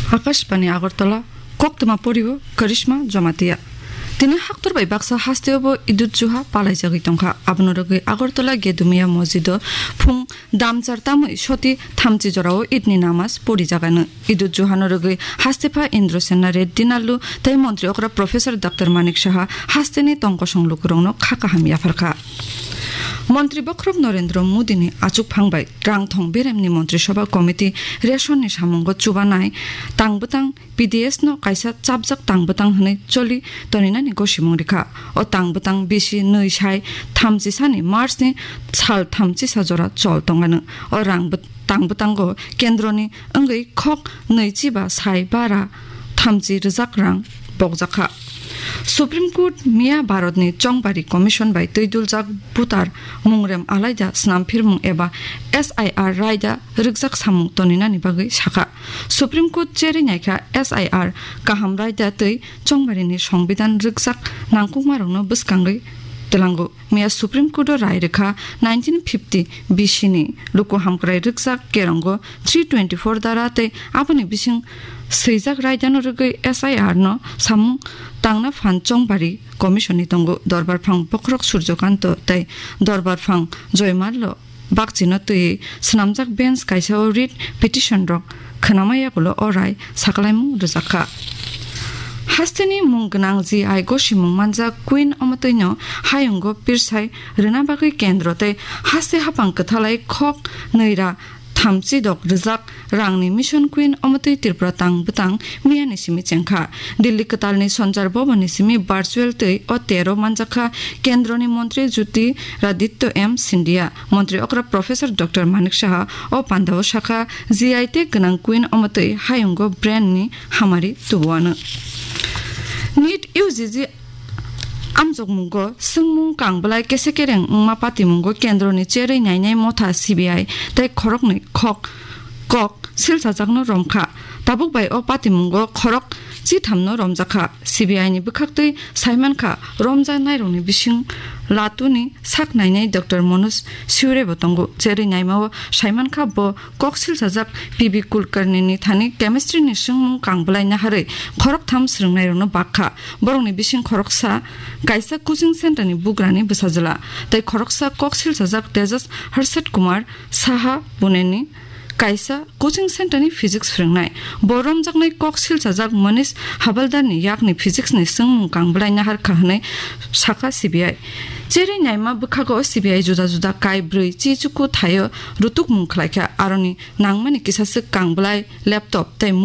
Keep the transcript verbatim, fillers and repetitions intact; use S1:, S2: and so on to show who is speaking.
S1: আকাশবাণী আগরতলা কক্তমা পড়িব করিশ্মা জমাতিয়া তিনি হাক্তর বাই বাক্সা হাস্তেব ইদুত জুহা পালাই জাগি টংখা আবনরগৈ আগরতলা গেদুমিয়া মসজিদ ফুং দামচার তামৈ সতি থামচি জরাও ইদনি নামাজ পড়ি জাগানো ইদুত জুহানরগৈ হাস্তেফা ইন্দ্রসেনা রেড্ডি নাল্লু তাই মন্ত্রী অকরা প্রফেসর ডাক্তার মানিক সাহা হাস্তেনি টংক সংলুকুরংনো খাকা হামিয়া ফারখা মন্ত্রী বক্রব নরেন্দ্র মোদিনি আচুক ফাংবাই রাংথং বেরেমনি মন্ত্রিসভা কমিটি রেশননি সামঙ্গ চুবানাই তাংবতাং পিডিএস ন কাইসা চাপজাক তাংবতাং হনে চলি তনিনানি গসিমং রেখা ও তাংবতাং বেশি নৈ সাই থামচি সানি মার্চনি সাল থামচি সাজরা চল তঙ্গানো ও রাং তাংবতাঙ্গ কেন্দ্রনি অঙ্গৈ খক নৈচিবা সাই বারা থামচি রেজাক রাং বকজাখা supreme court Mia ভারতনি চংবারি commission by Toidul জাক বুতার মুংরেম আলাইদা স্নাম ফিরমুং এবা এসআইআর রায়দা রিকজাক সামুং তনিনানি বাগৈ Sakha supreme court cherry নাইখা SIR কাহাম রায়দা তৈ চংবারিনি সংবিধান রিকজাক নাংকুমারংনো বসকাঙ্গৈ তেলাঙ্গু মিয়া সুপ্রিম কোর্ট রায় রেখা নাইনটিন ফিফটি বিশিনি লুকু হামক্রাই রিকজাক কেরঙ্গ থ্রি টোয়েন্টি ফোর দ্বারা তৈ আপনি বিসিং সৈজাক রায়দানো রগৈ এসআইআর ন সামুং টাংনা ফান চংবারি কমিশনি তঙ্গু দরবার ফাং বক্রক সূর্যকান্ত তাই দরবার ফাং জয়মাল্য বাকচিন তৈ স্নামজাক bench কাইসাও writ petition rock খনামায়াগুলো অরাই সাকলাইমু রজাখা হাস্তেনি মুং গনাং G I গসিমুং Manza queen অমতৈন হায়ঙ্গ পিরসাই রেনাবাগৈ কেন্দ্র তাই হাস্তে হাপাং কথালাই খক নৈরা থামচি দক রিজাক রাংনি মিশন কুইন অমতৈ ত্রিপুরা তাং বুতাং মিয়ানি সিমি চেংখা দিল্লি কতালনি সঞ্চার ভবনি সিমি ভার্চুয়াল তৈ ও তেরো মানজাখা কেন্দ্রনি মন্ত্রী জ্যোতি রাদিত্য এম সিন্ডিয়া মন্ত্রী অকরা প্রফেসর ডক্টর মানিক সাহা ও পান্দাও শাখা জিআইতে গনাং কুইন অমতৈ হায়ঙ্গ ব্র্যান্ডনি হামারি তুবুয়ানো নিট ইউজিজি আমজক মুঙ্গ সিংমুং কাংবলাই কেসে কেরেং উংমা পাতি মুঙ্গ কেন্দ্রনি চেरै নাইনাই মথা সিবিআই তাই খরকনি খক কক সিলসাজাকনো রমখা তাবুক বাই ও পাতি মুঙ্গ খরক জি থামনো রমজাখা সিবিআই নি বুখাক্তৈ সাইমানখা রমজা নাইরংনি বিসিং লাতুনি সাক নাইনাই ডক্টর মনোজ সিউরে বতঙ্গু চেरै নাইমাও সাইমানখা ব কক সিলসাজাক পিবি কুলকার্নিনি থানি কেমিস্ট্রিনি সিংমুং কাংবলাই নাহাरै খরক থাম স্রংনাইরংনো বাখা বরংনি বিসিং খরকসা কাইসা কোচিং সেন্টারনি বুগ্রানি বসাজলা তাই খরকসা cock সিলসাজাক Tejas Harshad Kumar Saha বুনেনি কাইসা coaching সেন্টারনি physics ফ্রেংনাই বরম জাকনাই কক সিলসাজাক মনিশ হাবলদারনি याकनि फिजिक्सनि सिंमुं कांबलाय नाहार खाहनै साखा सिबिआइ जेरै नायमा बुखागो सिबिआइ जुदा जुदा काइ ब्रै चिचुकु थायो रुतुक मुं खलायखा आरनि नांमानि किसासो कांबलाय लैपटप ताइ